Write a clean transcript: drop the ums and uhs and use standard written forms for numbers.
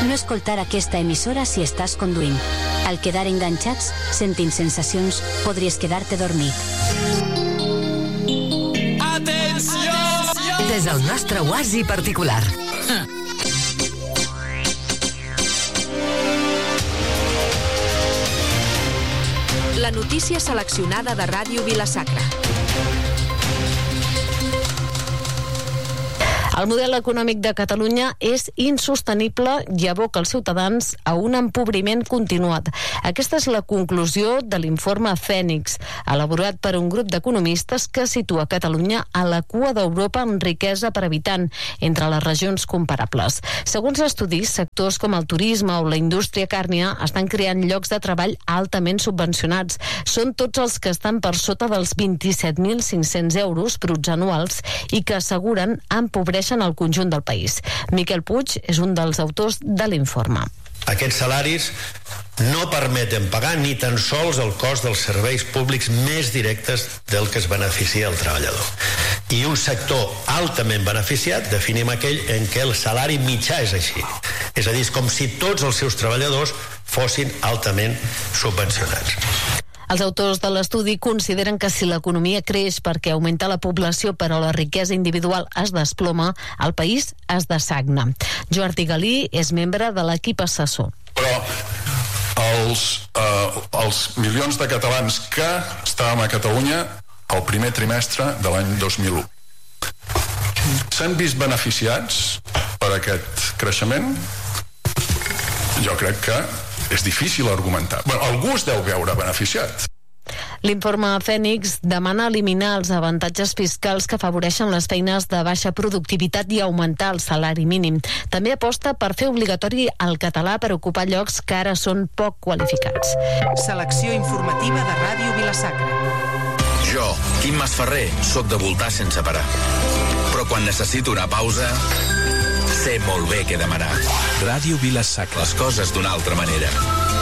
no escoltar aquesta emissora si estàs conduint. Al quedar enganxats, sentint sensacions, podries quedar-te dormit. Atenció! Des del nostre oasi particular. La notícia seleccionada de Ràdio Vila-sacra. El model econòmic de Catalunya és insostenible i aboca els ciutadans a un empobriment continuat. Aquesta és la conclusió de l'informe Fènix, elaborat per un grup d'economistes que situa Catalunya a la cua d'Europa en riquesa per habitant, entre les regions comparables. Segons l'estudi, sectors com el turisme o la indústria càrnia estan creant llocs de treball altament subvencionats. Són tots els que estan per sota dels 27.500 euros bruts anuals i que asseguren empobreixen el conjunt del país. Miquel Puig és un dels autors de l'informe. Aquests salaris no permeten pagar ni tan sols el cost dels serveis públics més directes del que es beneficia el treballador. I un sector altament beneficiat definim aquell en què el salari mitjà és així. És a dir, és com si tots els seus treballadors fossin altament subvencionats. Els autors de l'estudi consideren que si l'economia creix perquè augmenta la població però la riquesa individual es desploma, el país es dessagna. Jordi Galí és membre de l'equip assessor. Però els milions de catalans que estàvem a Catalunya el primer trimestre de l'any 2001 s'han vist beneficiats per aquest creixement? Jo crec que és difícil argumentar. Algú es deu veure beneficiat. L'informe Fènix demana eliminar els avantatges fiscals que afavoreixen les feines de baixa productivitat i augmentar el salari mínim. També aposta per fer obligatori el català per ocupar llocs que ara són poc qualificats. Selecció informativa de Ràdio Vila-sacra. Jo, Quim Masferrer, sóc de voltar sense parar. Però quan necessito una pausa, sé molt bé què demanar. Ràdio Vila-sacra. Les coses d'una altra manera.